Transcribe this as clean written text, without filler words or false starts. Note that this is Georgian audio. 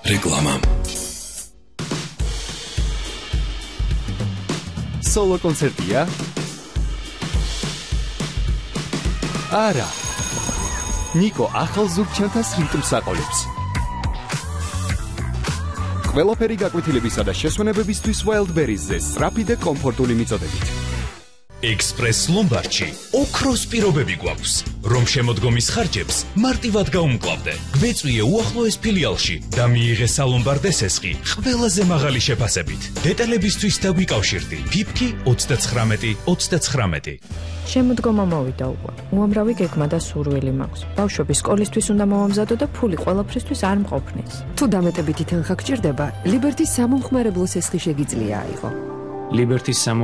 რეკლამა. სოლო კონცერტია? არა. ნიკო ახალ ზურგჩანთას რიტმს აყოლებს. ყველაფერი გაკვეთილებისა და შესვენებებისთვის Wildberries-ზე სწრაფი და კომფორტული მიწოდებით. Express Lombardში ოქროს პირობები გვაქვს, რომ შემოდგომის ხარჯებს მარტივად გაუმკლავდე. გვეწვიე უახლოეს ფილიალში და მიიღე სალომბარდე სესხი ყველაზე მაღალი შეფასებით. დეტალებისთვის დაგვიკავშირდი. ფიფკი 39-39. შემოდგომა მოვიდა უკვე. უამრავი გეგმა და სურვილი მაქვს. ბავშვები სკოლისთვის უნდა მომამზადო და ფული ყველაფრისთვის არ მყოფნის. თუ დამეტებითი თანხა გჭირდება, ლიბერტის სამომხმარებლო სესხი შეგიძლია აიღო. ლიბერტის